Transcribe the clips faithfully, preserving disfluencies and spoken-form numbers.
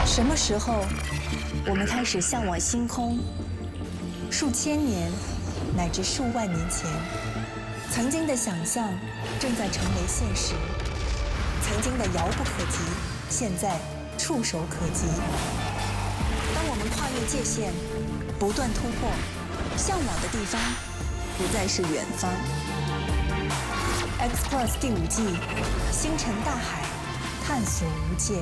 什么时候，我们开始向往星空？数千年，乃至数万年前，曾经的想象正在成为现实，曾经的遥不可及，现在触手可及。当我们跨越界限，不断突破，向往的地方不再是远方。X Plus 第五季，星辰大海，探索無界。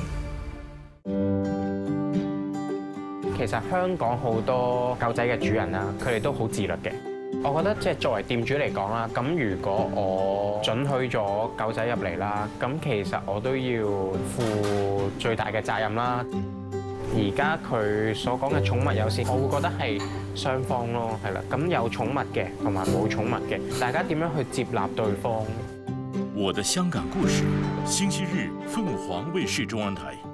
其實香港好多狗仔嘅主人啦，佢哋都好自律嘅。我覺得即係作為店主嚟講啦，咁如果我准許咗狗仔入嚟啦，咁其實我都要負最大嘅責任啦。而家佢所講嘅寵物友善，我會覺得係雙方咯，係啦。咁有寵物嘅同埋冇寵物嘅，大家點樣去接納對方？ 我的香港故事，星期日凤凰卫視中文台。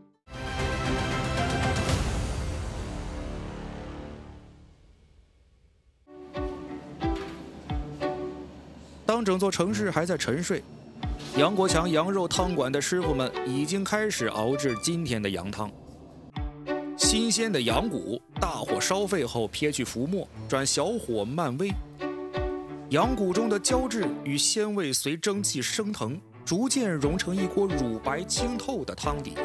当整座城市还在沉睡，杨国强羊肉汤馆的师傅们已经开始熬制今天的羊汤。新鲜的羊骨，大火烧沸后撇去浮沫，转小火慢煨。羊骨中的胶质与鲜味随蒸汽升腾，逐渐融成一锅乳白清透的汤底。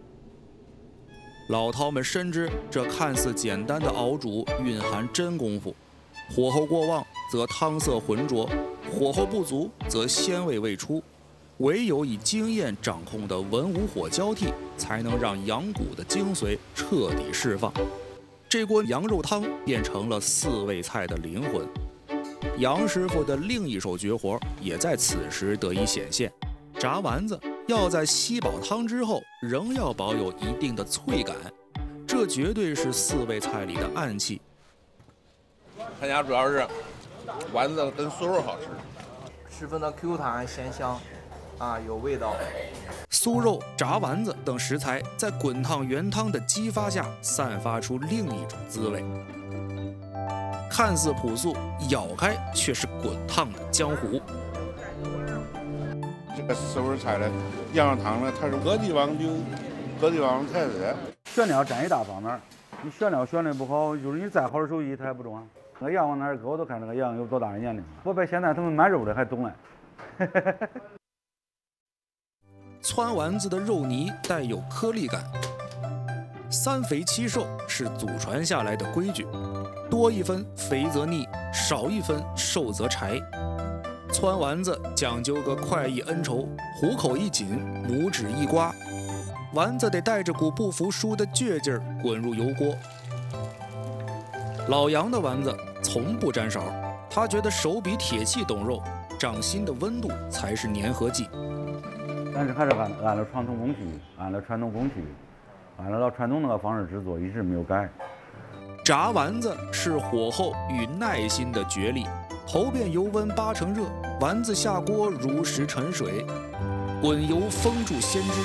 老饕们深知这看似简单的熬煮蕴含真功夫，火候过旺则汤色浑浊，火候不足则鲜味未出。唯有以经验掌控的文武火交替，才能让羊骨的精髓彻底释放。这锅羊肉汤变成了四味菜的灵魂。杨师傅的另一手绝活也在此时得以显现。炸丸子要在吸饱汤之后，仍要保有一定的脆感，这绝对是四味菜里的暗器。 他家主要是丸子跟酥肉好吃， 十分的 Q 弹鲜香。啊，有味道。 酥肉、炸丸子等食材在滚烫原汤的激发下，散发出另一种滋味。看似朴素，咬开却是滚烫的江湖。 这个四味菜的羊肉汤呢，它是各地方有各地方菜色。 选料占一大方面，你选料选的不好，就是你再好的手艺它也不中啊。那羊往哪儿搁，我都看这个羊有多大的年龄。我比现在他们卖肉的还懂嘞。 汆丸子的肉泥带有颗粒感，三肥七瘦是祖传下来的规矩，多一分肥则腻，少一分瘦则柴。汆丸子讲究个快意恩仇，虎口一紧，拇指一刮，丸子得带着股不服输的倔劲儿滚入油锅。老杨的丸子从不沾勺，他觉得手比铁器懂肉，掌心的温度才是粘合剂。 但是还是按按照传统工序，按照传统工序，按照传统那个方式制作，一直没有改。 炸丸子是火候与耐心的角力，头遍油温八成热，丸子下锅如实沉水，滚油封住鲜汁。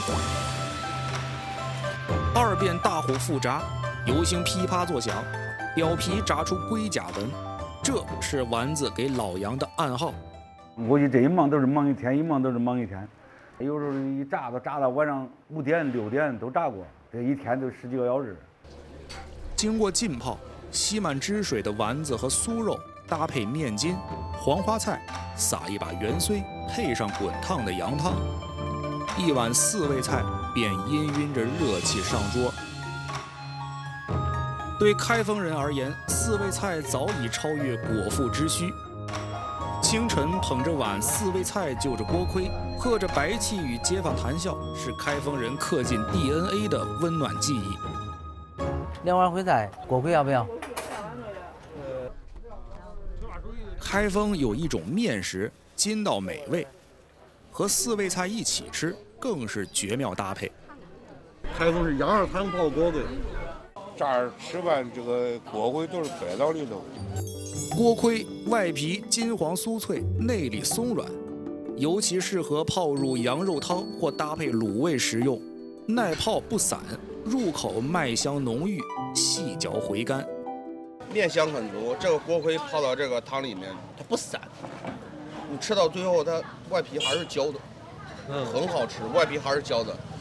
二遍大火复炸，油星噼啪作响，表皮炸出龟甲纹，这是丸子给老杨的暗号。 估计这一忙都是忙一天，一忙都是忙一天。有时候一炸都炸到晚上五点六点都炸过，这一天都十几个小时。 经过浸泡，吸满汁水的丸子和酥肉搭配面筋、黄花菜，撒一把芫荽，配上滚烫的羊汤，一碗四味菜便氤氲着热气上桌。对开封人而言，四味菜早已超越果腹之需。清晨捧着碗四味菜，就着锅盔，喝着白气与街坊谈笑，是开封人刻进 D N A 的温暖记忆。 两碗烩菜，锅盔要不要？ 开封有一种面食，筋道美味，和四味菜一起吃更是绝妙搭配。 开封是羊肉汤泡锅盔，这儿吃饭这个锅盔都是摆到里头。 锅盔外皮金黄酥脆，内里松软，尤其适合泡入羊肉汤或搭配卤味食用，耐泡不散，入口麦香浓郁，细嚼回甘。 面香很足，这个锅盔泡到这个汤里面，它不散，你吃到最后它外皮还是焦的，嗯，很好吃，外皮还是焦的。